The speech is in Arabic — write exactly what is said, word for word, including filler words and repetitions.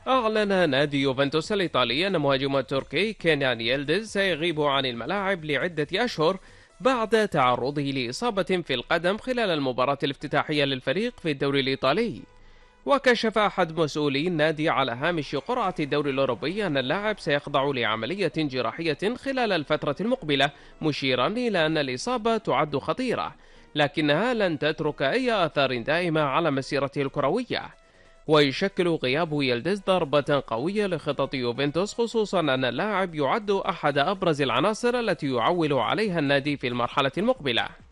أعلن نادي يوفنتوس الإيطالي أن مهاجمه التركي كينان ييلدز سيغيب عن الملاعب لعدة أشهر بعد تعرضه لإصابة في القدم خلال المباراة الافتتاحية للفريق في الدوري الإيطالي. وكشف أحد مسؤولي النادي على هامش قرعة الدوري الأوروبي أن اللاعب سيخضع لعملية جراحية خلال الفترة المقبلة، مشيرا إلى أن الإصابة تعد خطيرة لكنها لن تترك أي آثار دائمة على مسيرته الكروية. ويشكل غياب يلدز ضربة قوية لخطط يوفنتوس، خصوصا أن اللاعب يعد أحد أبرز العناصر التي يعول عليها النادي في المرحلة المقبلة.